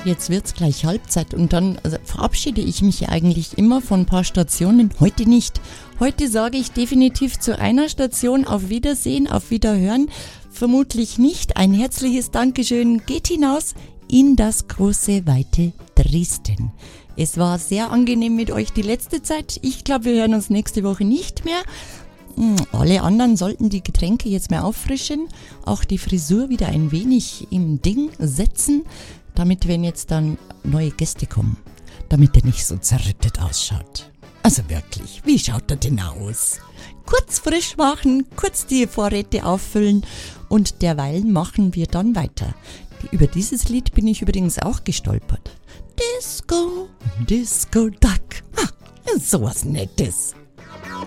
jetzt wird's gleich Halbzeit und dann verabschiede ich mich eigentlich immer von ein paar Stationen. Heute nicht. Heute sage ich definitiv zu einer Station auf Wiedersehen, auf Wiederhören. Vermutlich nicht. Ein herzliches Dankeschön geht hinaus in das große, weite Dresden. Es war sehr angenehm mit euch die letzte Zeit. Ich glaube, wir hören uns nächste Woche nicht mehr. Alle anderen sollten die Getränke jetzt mehr auffrischen, auch die Frisur wieder ein wenig im Ding setzen, damit, wenn jetzt dann neue Gäste kommen, damit er nicht so zerrüttet ausschaut. Also wirklich, wie schaut er denn aus? Kurz frisch machen, kurz die Vorräte auffüllen und derweil machen wir dann weiter. Über dieses Lied bin ich übrigens auch gestolpert. Disco, Disco Duck. Sowas Nettes.